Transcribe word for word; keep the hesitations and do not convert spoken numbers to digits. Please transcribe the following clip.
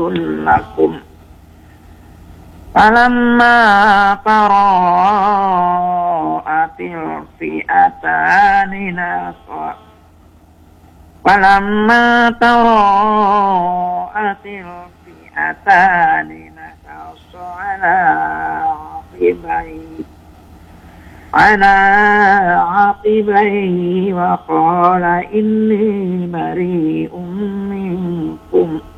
لكم فلما تراءت الفئتان نصر فلما تراءت الفئتان نكص على عقبيه على عقبيه وقال إني بريء منكم